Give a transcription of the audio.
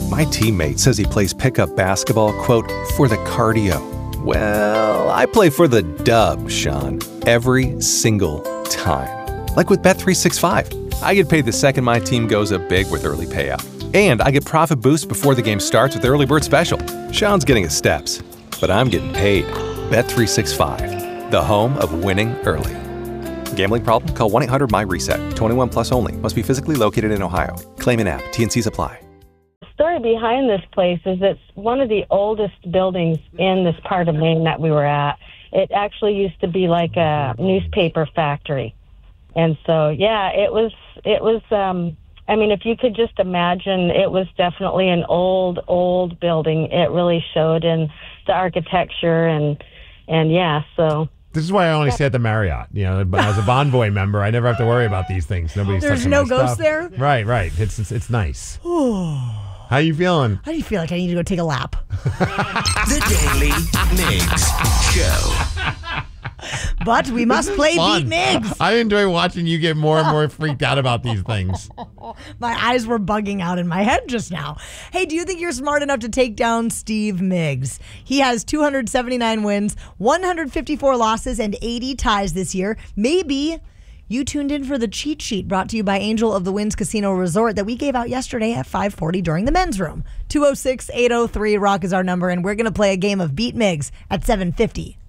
My teammate says he plays pickup basketball, quote, for the cardio. Well, I play for the dub, Sean, every single time. Like with Bet365. I get paid the second my team goes up big with early payout. And I get profit boost before the game starts with the early bird special. Sean's getting his steps, but I'm getting paid. Bet365, the home of winning early. Gambling problem? Call 1-800-MY-RESET. 21 plus only. Must be physically located in Ohio. Claim in app. T&Cs apply. The story behind this place is it's one of the oldest buildings in this part of Maine that we were at. It actually used to be like a newspaper factory. And so, yeah, it was, I mean, if you could just imagine, it was definitely an old building. It really showed in the architecture and yeah, so. This is why I only stay at the Marriott. You know, but as a Bonvoy member, I never have to worry about these things. Nobody's There's touching no my ghosts stuff. there? Right. It's nice. How you feeling? How do you feel like I need to go take a lap? The Daily Migs Show. But we must play Fun. Beat Migs. I enjoy watching you get more and more freaked out about these things. My eyes were bugging out in my head just now. Hey, do you think you're smart enough to take down Steve Migs? He has 279 wins, 154 losses, and 80 ties this year. Maybe you tuned in for the cheat sheet brought to you by Angel of the Winds Casino Resort that we gave out yesterday at 5:40 during the men's room. 206-803-ROCK is our number, and we're going to play a game of Beat Migs at 7:50.